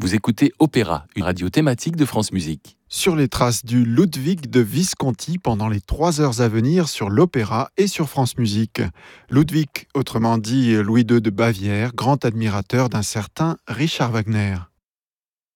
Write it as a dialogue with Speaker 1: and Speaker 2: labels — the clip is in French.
Speaker 1: Vous écoutez Opéra, une radio thématique de France Musique.
Speaker 2: Sur les traces du Ludwig de Visconti pendant les 3 heures à venir sur l'Opéra et sur France Musique. Ludwig, autrement dit Louis II de Bavière, grand admirateur d'un certain Richard Wagner.